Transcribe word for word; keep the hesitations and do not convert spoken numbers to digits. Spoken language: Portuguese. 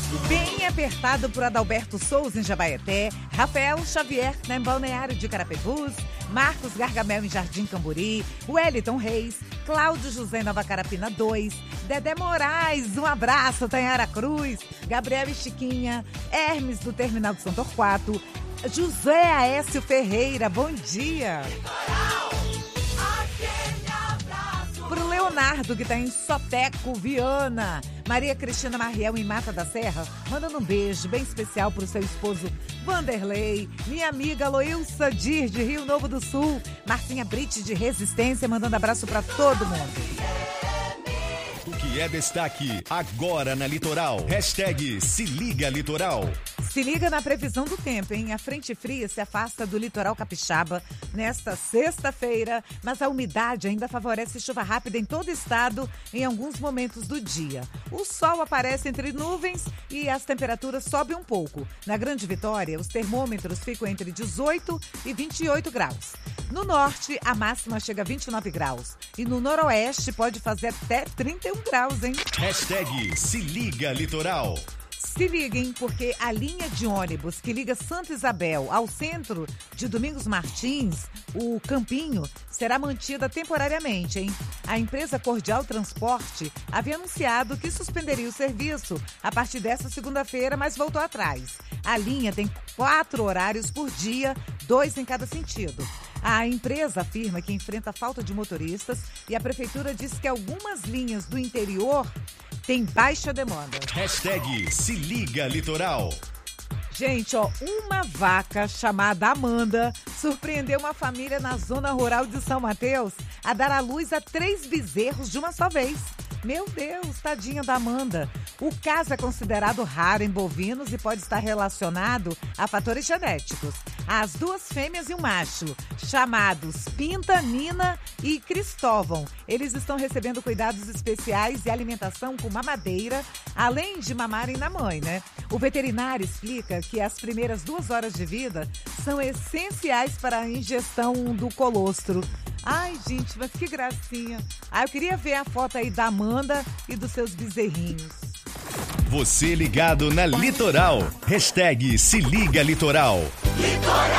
Bem apertado por Adalberto Souza em Jabaeté, Rafael Xavier em Balneário de Carapebus, Marcos Gargamel em Jardim Camburi, Wellington Reis, Cláudio José em Nova Carapina dois, Dedé Moraes, um abraço, Tanhara Cruz, Gabriel e Chiquinha, Hermes do Terminal de São Torquato, José Aécio Ferreira, bom dia. Pro Leonardo, que tá em Soteco, Viana. Maria Cristina Mariel, em Mata da Serra, mandando um beijo bem especial pro seu esposo Vanderlei. Minha amiga Loilsa Dir, de Rio Novo do Sul. Marcinha Brite, de Resistência, mandando abraço pra todo mundo. O que é destaque agora na Litoral. Hashtag Se Liga Litoral. Se liga na previsão do tempo, hein? A frente fria se afasta do litoral capixaba nesta sexta-feira, mas a umidade ainda favorece chuva rápida em todo o estado em alguns momentos do dia. O sol aparece entre nuvens e as temperaturas sobem um pouco. Na Grande Vitória, os termômetros ficam entre dezoito e vinte e oito graus. No norte, a máxima chega a vinte e nove graus. E no noroeste pode fazer até trinta e um graus, hein? Hashtag Se Liga Litoral. Se liguem, porque a linha de ônibus que liga Santa Isabel ao centro de Domingos Martins, o Campinho, será mantida temporariamente, hein? A empresa Cordial Transporte havia anunciado que suspenderia o serviço a partir desta segunda-feira, mas voltou atrás. A linha tem quatro horários por dia, dois em cada sentido. A empresa afirma que enfrenta falta de motoristas e a prefeitura diz que algumas linhas do interior têm baixa demanda. Hashtag Se Liga Litoral. Gente, ó, uma vaca chamada Amanda surpreendeu uma família na zona rural de São Mateus a dar à luz a três bezerros de uma só vez. Meu Deus, tadinha da Amanda. O caso é considerado raro em bovinos e pode estar relacionado a fatores genéticos. As duas fêmeas e um macho, chamados Pinta, Nina e Cristóvão. Eles estão recebendo cuidados especiais e alimentação com mamadeira, além de mamarem na mãe, né? O veterinário explica que as primeiras duas horas de vida são essenciais para a ingestão do colostro. Ai, gente, mas que gracinha. Ah, eu queria ver a foto aí da Amanda e dos seus bezerrinhos. Você ligado na Litoral. Hashtag Se Liga Litoral. Litoral.